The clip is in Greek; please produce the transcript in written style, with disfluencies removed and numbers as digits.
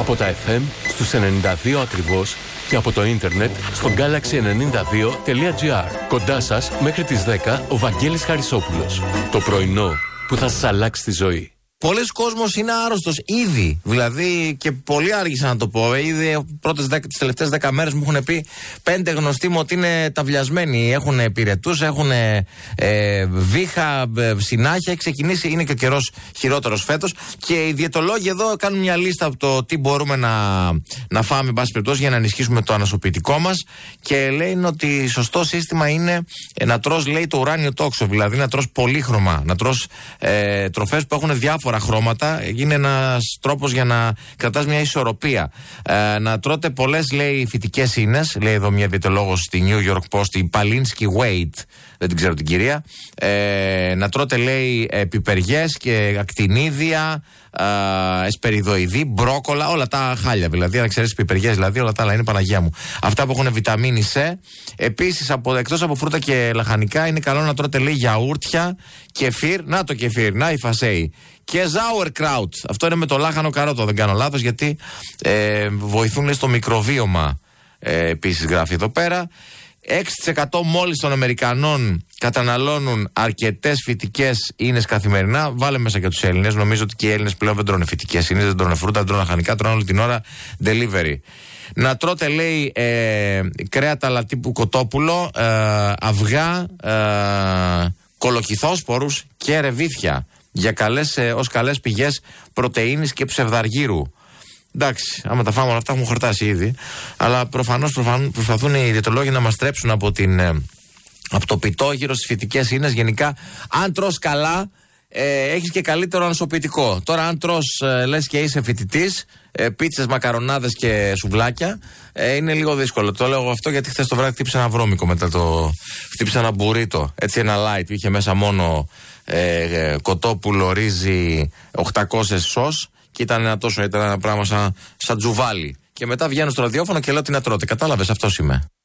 Από τα FM στους 92 ακριβώς και από το ίντερνετ στο galaxy92.gr. Κοντά σας μέχρι τις 10 ο Βαγγέλης Χαρισόπουλος. Το πρωινό που θα σας αλλάξει τη ζωή. Πολλοί κόσμος είναι άρρωστος ήδη. Δηλαδή, και πολύ άργησα να το πω. Ήδη τις τελευταίες 10 μέρες μου έχουν πει 5 γνωστοί μου ότι είναι ταυλιασμένοι. Έχουν πυρετούς, έχουν βήχα, συνάχια. Έχει ξεκινήσει, είναι και ο καιρός χειρότερος φέτος. Και οι διαιτολόγοι εδώ κάνουν μια λίστα από το τι μπορούμε να φάμε, εν πάση περιπτώσει, για να ενισχύσουμε το ανασωπητικό μας. Και λένε ότι σωστό σύστημα είναι να τρως, λέει, το ουράνιο τόξο. Δηλαδή, να τρως πολύχρωμα. Να τρως τροφές που έχουν διάφορα χρώματα, είναι ένας τρόπος για να κρατάς μια ισορροπία. Να τρώτε πολλές, λέει, φυτικές ίνες, λέει εδώ μια διαιτολόγος στη New York Post, η Παλίνσκι Wade, δεν την ξέρω την κυρία. Να τρώτε, λέει, πιπεριές και ακτινίδια, εσπεριδοειδή, μπρόκολα, όλα τα χάλια δηλαδή. Αν ξέρεις πιπεριές, δηλαδή, όλα τα άλλα είναι Παναγία μου. Αυτά που έχουν βιταμίνη C. Επίσης, εκτός από φρούτα και λαχανικά, είναι καλό να τρώτε, λέει, γιαούρτια, κεφίρ. Να το κεφίρ, να η φασέη. Και Sauerkraut. Αυτό είναι με το λάχανο καρότο, δεν κάνω λάθος, γιατί βοηθούν, λέει, στο μικροβίωμα. Επίσης, γράφει εδώ πέρα. 6% μόλις των Αμερικανών καταναλώνουν αρκετές φυτικές ίνες καθημερινά. Βάλε μέσα και τους Έλληνες. Νομίζω ότι και οι Έλληνες πλέον δεν τρώνε φυτικές ίνες, δεν τρώνε φρούτα, δεν τρώνε λαχανικά, τρώνε όλη την ώρα delivery. Να τρώτε, λέει, κρέατα τύπου κοτόπουλο, αυγά, κολοκυθόσπορους και ρεβίθια. Για ως καλές πηγές πρωτεΐνης και ψευδαργύρου. Εντάξει, άμα τα φάμε όλα αυτά έχουμε χορτάσει ήδη. Αλλά προφανώς προσπαθούν οι διαιτολόγοι να μας στρέψουν από το πιτόγυρο στις φυτικές ίνες. Γενικά, αν τρως καλά, έχεις και καλύτερο ανασωπητικό. Τώρα, αν τρως, λες και είσαι φοιτητής, πίτσες, μακαρονάδες και σουβλάκια, είναι λίγο δύσκολο. Το λέω αυτό γιατί χθες το βράδυ χτύπησα ένα βρώμικο μετά χτύπησα ένα μπουρίτο. Έτσι, ένα light, είχε μέσα μόνο κοτόπουλο, ρύζι, 800 σος και ήταν ένα πράγμα σαν τζουβάλι. Και μετά βγαίνω στο ραδιόφωνο και λέω τι να τρώτε. Κατάλαβες, αυτός είμαι.